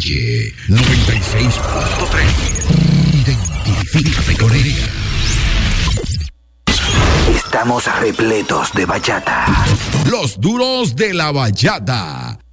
calle 96.3. Identifícate con ella. Estamos repletos de bachata. Los duros de la bachata.